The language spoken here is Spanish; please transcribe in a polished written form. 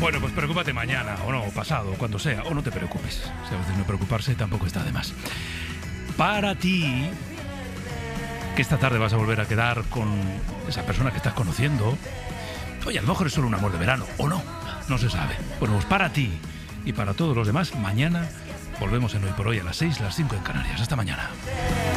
Bueno, pues preocúpate mañana, o no, o pasado, o cuando sea, o no te preocupes. Si a veces no preocuparse tampoco está de más. Para ti, que esta tarde vas a volver a quedar con esa persona que estás conociendo, oye, a lo mejor es solo un amor de verano, o no se sabe. Bueno, pues para ti y para todos los demás, mañana volvemos en Hoy por Hoy a las 6, las 5 en Canarias. Hasta mañana.